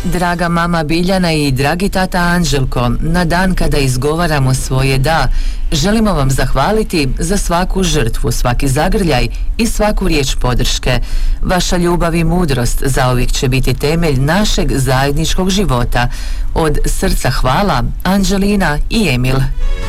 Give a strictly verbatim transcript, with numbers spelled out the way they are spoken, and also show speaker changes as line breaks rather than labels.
Draga mama Biljana i dragi tata Anđelko, na dan kada izgovaramo svoje da, želimo vam zahvaliti za svaku žrtvu, svaki zagrljaj i svaku riječ podrške. Vaša ljubav i mudrost zauvijek će biti temelj našeg zajedničkog života. Od srca hvala, Anđelina i Emil.